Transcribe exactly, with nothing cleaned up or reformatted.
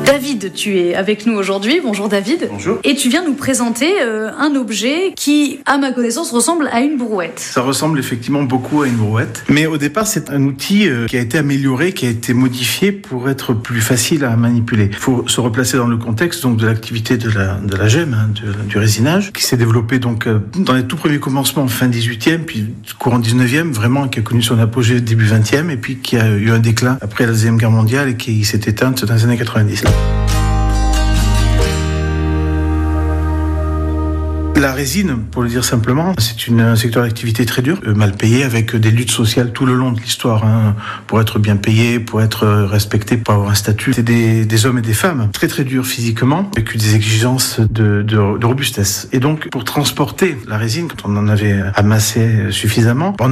David, tu es avec nous aujourd'hui. Bonjour David. Bonjour. Et tu viens nous présenter euh, un objet qui, à ma connaissance, ressemble à une brouette. Ça ressemble effectivement beaucoup à une brouette. Mais au départ, c'est un outil euh, qui a été amélioré, qui a été modifié pour être plus facile à manipuler. Il faut se replacer dans le contexte donc de l'activité de la, de la gemme, hein, de, du résinage, qui s'est développé donc euh, dans les tout premiers commencements, fin dix-huitième, puis courant dix-neuvième, vraiment, qui a connu son apogée début vingtième, et puis qui a eu un déclin après la Deuxième Guerre mondiale et qui s'est éteinte dans les années quatre-vingt-dix. La résine, pour le dire simplement, c'est une, un secteur d'activité très dur, mal payé, avec des luttes sociales tout le long de l'histoire, hein, pour être bien payé, pour être respecté, pour avoir un statut. C'est des, des hommes et des femmes très très durs physiquement, avec des exigences de, de, de robustesse. Et donc, pour transporter la résine, quand on en avait amassé suffisamment, on